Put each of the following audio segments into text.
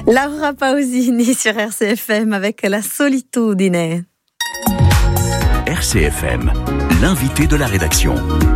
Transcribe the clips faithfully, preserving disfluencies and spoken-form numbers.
Laura Pausini sur R C F M avec La Solitudine. R C F M, l'invité de la rédaction.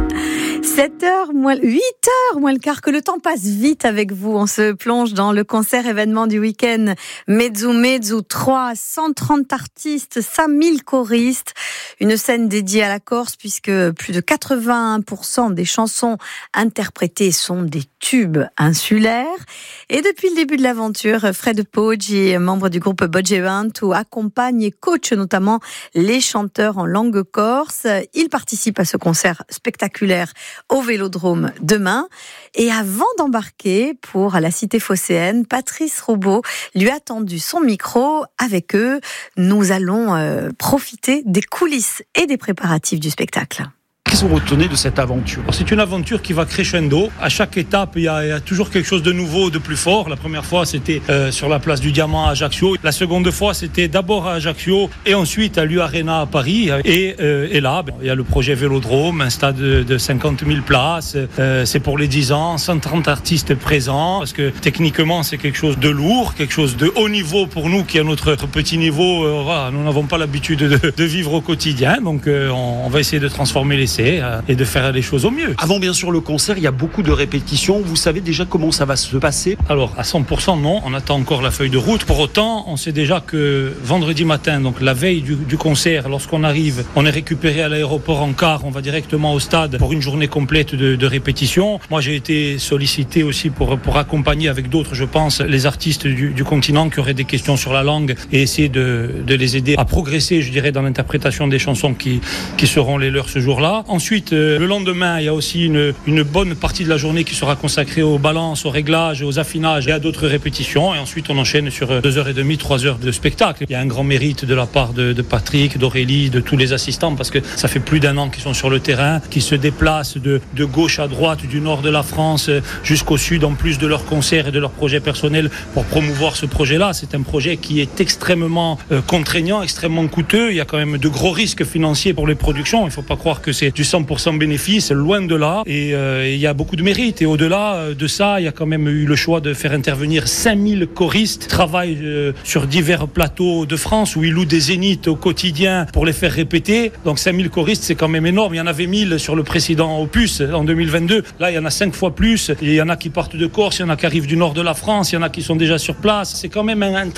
sept heures, moins, huit heures moins le quart, que le temps passe vite avec vous. On se plonge dans le concert événement du week-end Mezzo Mezzo trois, cent trente artistes, cinq mille choristes. Une scène dédiée à la Corse puisque plus de quatre-vingt-un pour cent des chansons interprétées sont des tubes insulaires. Et depuis le début de l'aventure, Fred Poggi, membre du groupe Bogevento, accompagne et coach notamment les chanteurs en langue corse. Il participe à ce concert spectaculaire au Vélodrome demain. Et avant d'embarquer pour la cité phocéenne, Patrice Roubaud lui a tendu son micro. Avec eux, nous allons euh, profiter des coulisses et des préparatifs du spectacle. Qu'est-ce que vous retenez de cette aventure ? C'est une aventure qui va crescendo. À chaque étape, il y, a, il y a toujours quelque chose de nouveau, de plus fort. La première fois, c'était euh, sur la place du Diamant à Ajaccio. La seconde fois, c'était d'abord à Ajaccio et ensuite à l'U Arena à Paris. Et, euh, et là, ben, il y a le projet Vélodrome, un stade de, de cinquante mille places. Euh, c'est pour les dix ans, cent trente artistes présents. Parce que techniquement, c'est quelque chose de lourd, quelque chose de haut niveau pour nous qui, à notre, notre petit niveau, euh, voilà, nous n'avons pas l'habitude de, de vivre au quotidien. Donc, euh, on, on va essayer de transformer l'essai et de faire les choses au mieux. Avant bien sûr le concert, il y a beaucoup de répétitions. Vous savez déjà comment ça va se passer ? Alors à cent pour cent non, on attend encore la feuille de route. Pour autant, on sait déjà que vendredi matin, donc la veille du, du concert, lorsqu'on arrive, on est récupéré à l'aéroport en car, on va directement au stade pour une journée complète de, de répétition. Moi j'ai été sollicité aussi pour, pour accompagner avec d'autres, je pense, les artistes du, du continent qui auraient des questions sur la langue et essayer de, de les aider à progresser, je dirais, dans l'interprétation des chansons qui, qui seront les leurs ce jour-là. Ensuite, euh, le lendemain, il y a aussi une, une bonne partie de la journée qui sera consacrée aux balances, aux réglages, aux affinages et à d'autres répétitions. Et ensuite, on enchaîne sur deux heures et demie, trois heures de spectacle. Il y a un grand mérite de la part de, de Patrick, d'Aurélie, de tous les assistants, parce que ça fait plus d'un an qu'ils sont sur le terrain, qu'ils se déplacent de, de gauche à droite, du nord de la France jusqu'au sud, en plus de leurs concerts et de leurs projets personnels pour promouvoir ce projet-là. C'est un projet qui est extrêmement euh, contraignant, extrêmement coûteux. Il y a quand même de gros risques financiers pour les productions. Il ne faut pas croire que c'est du cent pour cent bénéfice, loin de là. Et euh, il y a beaucoup de mérite. Et au-delà de ça, il y a quand même eu le choix de faire intervenir cinq mille choristes, travaillent euh, sur divers plateaux de France où ils louent des zéniths au quotidien pour les faire répéter. Donc cinq mille choristes, c'est quand même énorme. Il y en avait mille sur le précédent opus en deux mille vingt-deux. Là, il y en a cinq fois plus. Et il y en a qui partent de Corse, il y en a qui arrivent du nord de la France, il y en a qui sont déjà sur place. C'est quand même un, un